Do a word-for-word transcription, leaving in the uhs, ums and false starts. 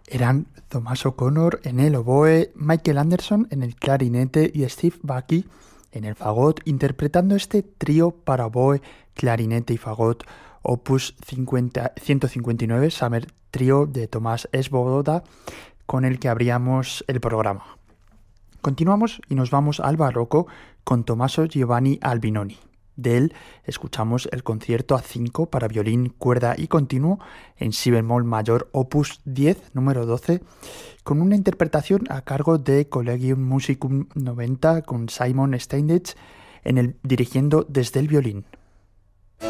Eran Thomas O'Connor en el oboe, Michael Anderson en el clarinete y Steve Bucky en el fagot, interpretando este trío para oboe, clarinete y fagot, opus cincuenta, ciento cincuenta y nueve, Summer Trio de Tomás Svoboda, con el que abríamos el programa. Continuamos y nos vamos al barroco con Tommaso Giovanni Albinoni. De él escuchamos el concierto A cinco para violín, cuerda y continuo en si bemol mayor opus diez, número doce, con una interpretación a cargo de Collegium Musicum noventa con Simon Steinitz en el, dirigiendo desde el violín.